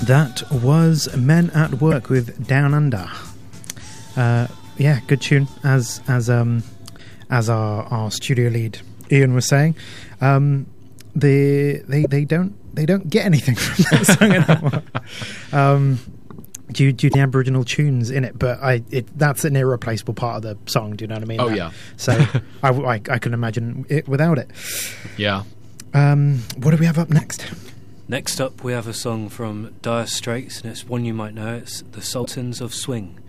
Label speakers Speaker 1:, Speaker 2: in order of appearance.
Speaker 1: That was Men at Work with Down Under. Yeah, good tune. As our studio lead Ian was saying, they don't get anything from that song anymore. Due to the Aboriginal tunes in it, but that's an irreplaceable part of the song. Do you know what I mean?
Speaker 2: Oh, yeah.
Speaker 1: So I can imagine it without it.
Speaker 2: Yeah.
Speaker 1: What do we have up next?
Speaker 3: Next up, we have a song from Dire Straits, and it's one you might know. It's The Sultans of Swing.